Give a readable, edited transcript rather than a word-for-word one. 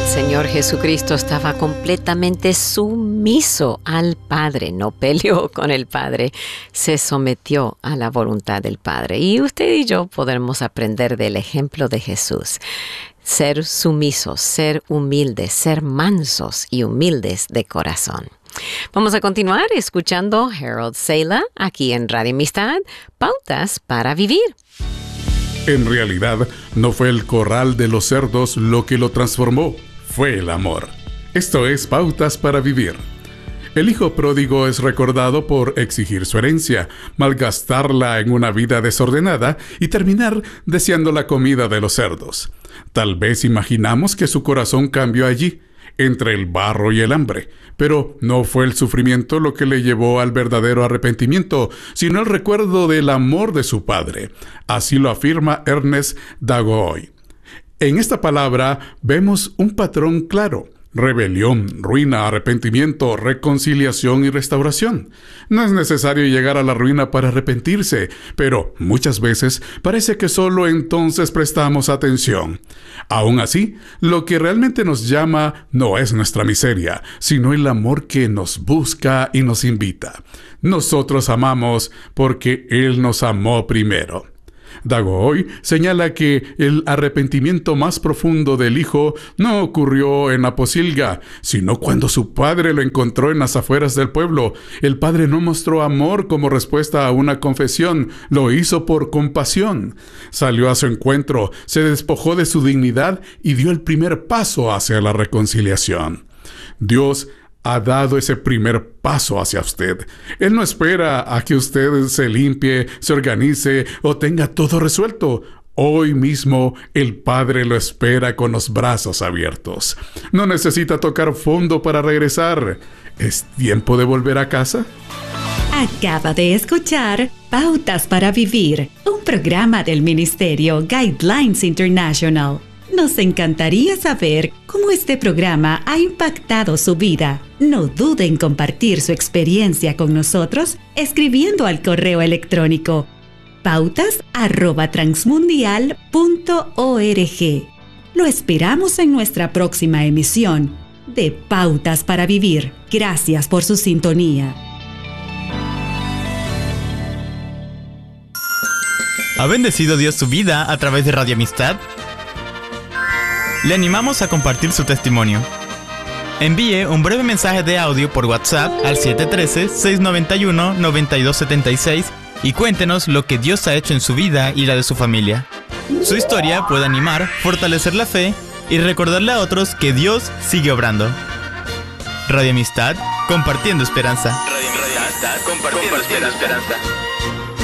Señor Jesucristo estaba completamente sumiso al Padre, no peleó con el Padre, se sometió a la voluntad del Padre. Y usted y yo podremos aprender del ejemplo de Jesús. Ser sumisos, ser humildes, ser mansos y humildes de corazón. Vamos a continuar escuchando Harold Sala aquí en Radio Amistad, Pautas para Vivir. En realidad, no fue el corral de los cerdos lo que lo transformó, fue el amor. Esto es Pautas para Vivir. El hijo pródigo es recordado por exigir su herencia, malgastarla en una vida desordenada y terminar deseando la comida de los cerdos. Tal vez imaginamos que su corazón cambió allí, entre el barro y el hambre, pero no fue el sufrimiento lo que le llevó al verdadero arrepentimiento, sino el recuerdo del amor de su padre. Así lo afirma Ernest Dagohoy. En esta palabra vemos un patrón claro: rebelión, ruina, arrepentimiento, reconciliación y restauración. No es necesario llegar a la ruina para arrepentirse, pero muchas veces parece que solo entonces prestamos atención. Aún así, lo que realmente nos llama no es nuestra miseria, sino el amor que nos busca y nos invita. Nosotros amamos porque Él nos amó primero. Dagohoy señala que el arrepentimiento más profundo del hijo no ocurrió en la pocilga, sino cuando su padre lo encontró en las afueras del pueblo. El padre no mostró amor como respuesta a una confesión, lo hizo por compasión. Salió a su encuentro, se despojó de su dignidad y dio el primer paso hacia la reconciliación. Dios ha dado ese primer paso hacia usted. Él no espera a que usted se limpie, se organice o tenga todo resuelto. Hoy mismo el Padre lo espera con los brazos abiertos. No necesita tocar fondo para regresar. ¿Es tiempo de volver a casa? Acaba de escuchar Pautas para Vivir, un programa del Ministerio Guidelines International. Nos encantaría saber cómo este programa ha impactado su vida. No dude en compartir su experiencia con nosotros escribiendo al correo electrónico pautas@transmundial.org. Lo esperamos en nuestra próxima emisión de Pautas para Vivir. Gracias por su sintonía. ¿Ha bendecido Dios su vida a través de Radio Amistad? Le animamos a compartir su testimonio. Envíe un breve mensaje de audio por WhatsApp al 713-691-9276 y cuéntenos lo que Dios ha hecho en su vida y la de su familia. Su historia puede animar, fortalecer la fe y recordarle a otros que Dios sigue obrando. Radio Amistad, compartiendo esperanza. Radio Amistad, compartiendo esperanza.